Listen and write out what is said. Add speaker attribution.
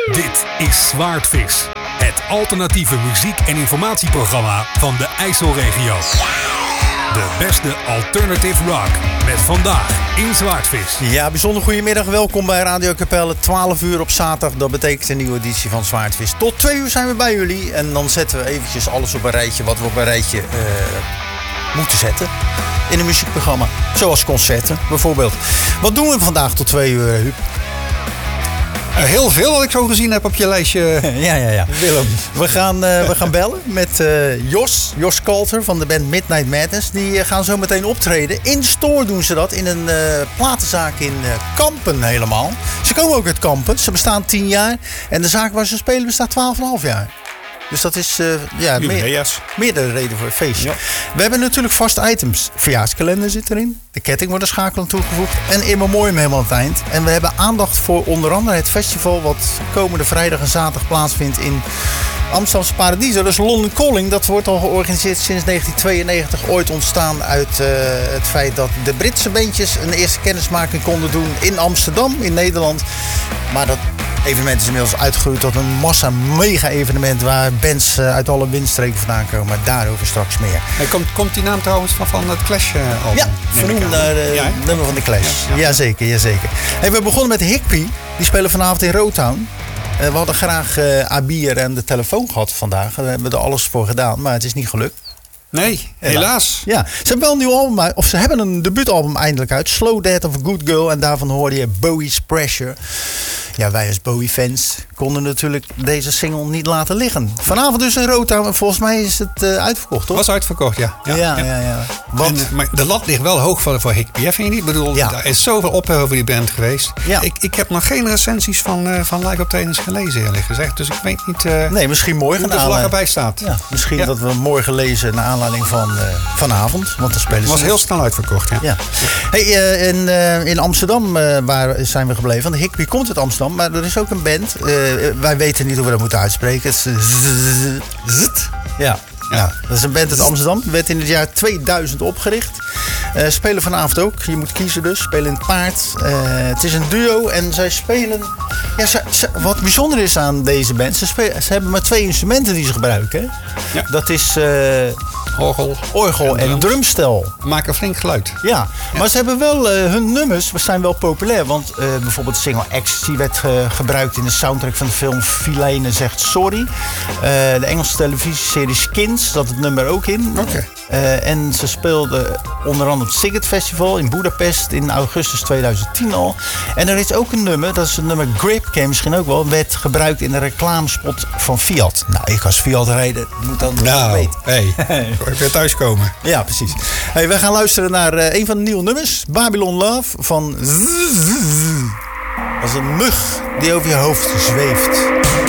Speaker 1: Dit is Zwaardvis, het alternatieve muziek- en informatieprogramma van de IJsselregio. De beste alternative rock met vandaag in Zwaardvis.
Speaker 2: Ja, bijzonder goedemiddag. Welkom bij Radio Capelle. 12 uur op zaterdag. Dat betekent een nieuwe editie van Zwaardvis. Tot 2 uur zijn we bij jullie. En dan zetten we eventjes alles op een rijtje wat we op een rijtje moeten zetten. In een muziekprogramma. Zoals concerten bijvoorbeeld. Wat doen we vandaag tot 2 uur, Huub?
Speaker 3: Heel veel wat ik zo gezien heb op je lijstje.
Speaker 2: Ja. Willem. We gaan bellen met Jos Kalter van de band Midnight Madness. Die gaan zo meteen optreden. In de store doen ze dat. In een platenzaak in Kampen helemaal. Ze komen ook uit Kampen. Ze bestaan 10 jaar. En de zaak waar ze spelen bestaat 12,5 jaar. Dus dat is meerdere reden voor een feestje. Ja. We hebben natuurlijk vaste items. Verjaarskalender zit erin. De ketting wordt er schakelend toegevoegd. En in memoriam helemaal aan het eind. En we hebben aandacht voor onder andere het festival wat komende vrijdag en zaterdag plaatsvindt in Amsterdamse Paradiso. Dus London Calling, dat wordt al georganiseerd sinds 1992. Ooit ontstaan uit het feit dat de Britse bandjes een eerste kennismaking konden doen in Amsterdam, in Nederland. Maar dat evenement is inmiddels uitgegroeid tot een mega-evenement waar bands uit alle windstreken vandaan komen. Maar daarover straks meer.
Speaker 3: Komt die naam trouwens van het Clash-album?
Speaker 2: Ja, vernoemd naar het nummer van de Clash. Jazeker. Hey, we begonnen met Higby. Die spelen vanavond in Rotown. We hadden graag Abir aan de telefoon gehad vandaag. We hebben er alles voor gedaan, maar het is niet gelukt.
Speaker 3: Nee, helaas.
Speaker 2: Ja, ze hebben wel een nieuw album, of ze hebben een debuutalbum eindelijk uit. Slow Death of a Good Girl. En daarvan hoorde je Bowie's Pressure. Ja, wij als Bowie-fans konden natuurlijk deze single niet laten liggen. Vanavond dus in Rotown. En volgens mij is het uitverkocht, toch?
Speaker 3: Was uitverkocht, ja. Maar de lat ligt wel hoog voor Higby, vind je niet? Ik bedoel, er is zoveel ophef over die band geweest. Ja. Ik heb nog geen recensies van live optredens gelezen, eerlijk gezegd. Dus ik weet niet
Speaker 2: nee, misschien morgen
Speaker 3: hoe de vlag erbij staat.
Speaker 2: Ja, misschien dat we morgen lezen naar aanleiding van vanavond. Want de spelers
Speaker 3: was heel snel uitverkocht, ja.
Speaker 2: Hey, in Amsterdam waar zijn we gebleven. Want Higby komt uit Amsterdam. Maar er is ook een band. Wij weten niet hoe we dat moeten uitspreken. Ja, dat is een band uit Amsterdam. Werd in het jaar 2000 opgericht. Spelen vanavond ook. Je moet kiezen dus. Spelen in het Paard. Het is een duo. En zij spelen... Ja, wat bijzonder is aan deze band... Ze hebben maar 2 instrumenten die ze gebruiken. Ja. Dat is... orgel en drumstel.
Speaker 3: Maken flink geluid.
Speaker 2: Ja, maar ze hebben wel hun nummers zijn wel populair. Want bijvoorbeeld de single Ecstasy werd gebruikt in de soundtrack van de film Filene zegt sorry. De Engelse televisieserie Skins zat het nummer ook in.
Speaker 3: Okay.
Speaker 2: En ze speelden onder andere op het Siget Festival in Budapest in augustus 2010 al. En er is ook een nummer, dat is het nummer Grip, ken je misschien ook wel, werd gebruikt in de reclamespot van Fiat. Nou, ik als Fiat-rijder moet dan weten.
Speaker 3: Ik weer thuiskomen.
Speaker 2: Ja, precies. Hey, we gaan luisteren naar een van de nieuwe nummers. Babylon Love van... Als een mug die over je hoofd zweeft.